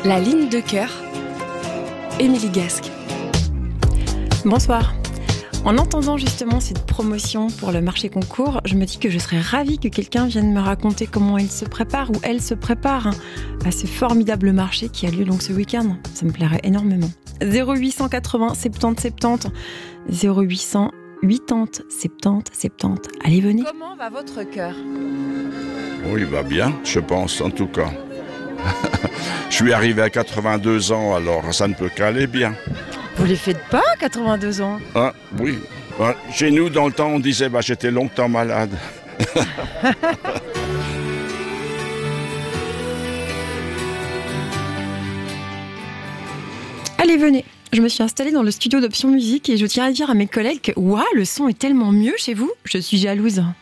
La ligne de cœur, Émilie Gasque. Bonsoir. En entendant justement cette promotion pour le marché concours, je me dis que je serais ravie que quelqu'un vienne me raconter comment il se prépare ou elle se prépare à ce formidable marché qui a lieu donc ce week-end. Ça me plairait énormément. 0880 70 70 0800 80 70 70. Allez, venez. Comment va votre cœur ? Oui, il va bien, je pense, en tout cas. Je suis arrivé à 82 ans, alors ça ne peut qu'aller bien. Vous les faites pas, 82 ans ? Ah, oui. Ah, chez nous, dans le temps, on disait j'étais longtemps malade. Allez, venez. Je me suis installée dans le studio d'Option Musique et je tiens à dire à mes collègues que le son est tellement mieux chez vous, je suis jalouse.